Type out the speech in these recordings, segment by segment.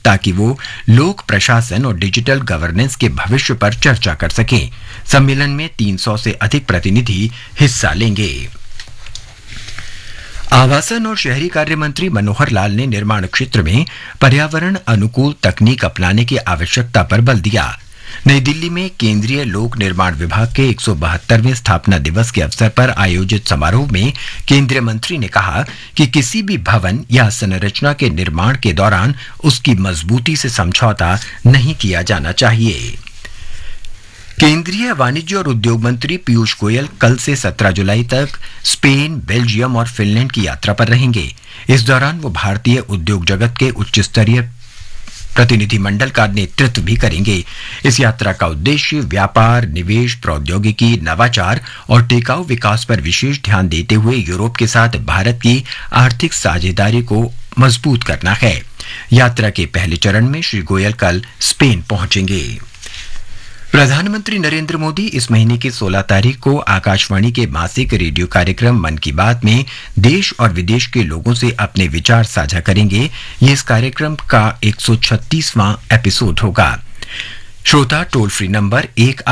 ताकि वो लोक प्रशासन और डिजिटल गवर्नेंस के भविष्य पर चर्चा कर सकें। सम्मेलन में 300 से अधिक प्रतिनिधि हिस्सा लेंगे। आवासन और शहरी कार्य मंत्री मनोहर लाल ने निर्माण क्षेत्र में पर्यावरण अनुकूल तकनीक अपनाने की आवश्यकता पर बल दिया। नई दिल्ली में केंद्रीय लोक निर्माण विभाग के 172वें स्थापना दिवस के अवसर पर आयोजित समारोह में केंद्रीय मंत्री ने कहा कि किसी भी भवन या संरचना के निर्माण के दौरान उसकी मजबूती से समझौता नहीं किया जाना चाहिए। केंद्रीय वाणिज्य और उद्योग मंत्री पीयूष गोयल कल से 17 जुलाई तक स्पेन, बेल्जियम और फिनलैंड की यात्रा पर रहेंगे। इस दौरान वो भारतीय उद्योग जगत के उच्च स्तरीय प्रतिनिधिमंडल का नेतृत्व भी करेंगे। इस यात्रा का उद्देश्य व्यापार, निवेश, प्रौद्योगिकी, नवाचार और टिकाऊ विकास पर विशेष ध्यान देते हुए यूरोप के साथ भारत की आर्थिक साझेदारी को मजबूत करना है। यात्रा के पहले चरण में श्री गोयल कल स्पेन पहुंचेंगे। प्रधानमंत्री नरेंद्र मोदी इस महीने की 16 तारीख को आकाशवाणी के मासिक रेडियो कार्यक्रम मन की बात में देश और विदेश के लोगों से अपने विचार साझा करेंगे। ये इस कार्यक्रम का 136वां एपिसोड होगा। श्रोता टोल फ्री नंबर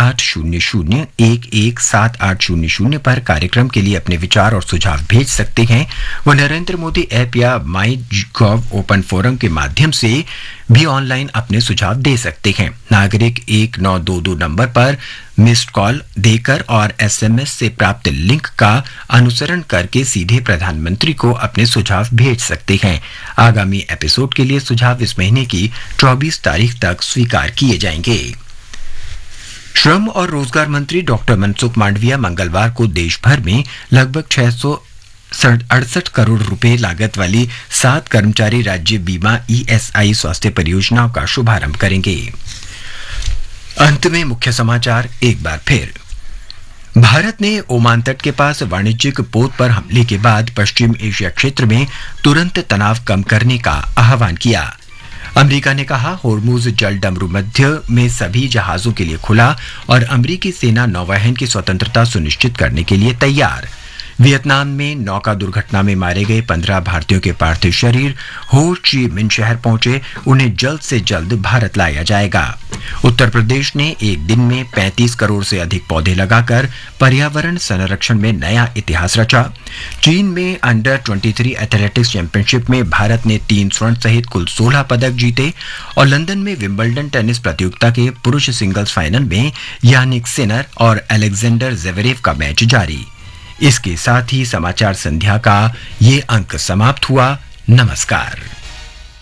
1800-117800 पर कार्यक्रम के लिए अपने विचार और सुझाव भेज सकते हैं। वो नरेंद्र मोदी ऐप या माई.gov ओपन फोरम के माध्यम से भी ऑनलाइन अपने सुझाव दे सकते हैं। नागरिक 1922 नंबर पर मिस्ड कॉल देकर और एसएमएस से प्राप्त लिंक का अनुसरण करके सीधे प्रधानमंत्री को अपने सुझाव भेज सकते हैं। आगामी एपिसोड के लिए सुझाव इस महीने की 24 तारीख तक स्वीकार किए जाएंगे। श्रम और रोजगार मंत्री डॉक्टर मनसुख मांडविया मंगलवार को देश भर में लगभग 668 करोड़ रुपए लागत वाली 7 कर्मचारी राज्य बीमा ईएसआई स्वास्थ्य परियोजनाओं का शुभारंभ करेंगे। अंत में मुख्य समाचार एक बार फिर। भारत ने ओमान तट के पास वाणिज्यिक पोत पर हमले के बाद पश्चिम एशिया क्षेत्र में तुरंत तनाव कम करने का आह्वान किया। अमेरिका ने कहा होर्मुज जल डमरू मध्य में सभी जहाजों के लिए खुला और अमेरिकी सेना नौवहन की स्वतंत्रता सुनिश्चित करने के लिए तैयार। वियतनाम में नौका दुर्घटना में मारे गए 15 भारतीयों के पार्थिव शरीर हो ची मिन्ह शहर पहुंचे। उन्हें जल्द से जल्द भारत लाया जाएगा। उत्तर प्रदेश ने एक दिन में 35 करोड़ से अधिक पौधे लगाकर पर्यावरण संरक्षण में नया इतिहास रचा। चीन में अंडर 23 एथलेटिक्स चैंपियनशिप में भारत ने 3 स्वर्ण सहित कुल 16 पदक जीते। और लंदन में विंबलडन टेनिस प्रतियोगिता के पुरुष सिंगल्स फाइनल में यानिक सिनर और अलेक्जेंडर ज़वेरेव का मैच जारी। इसके साथ ही समाचार संध्या का ये अंक समाप्त हुआ। नमस्कार।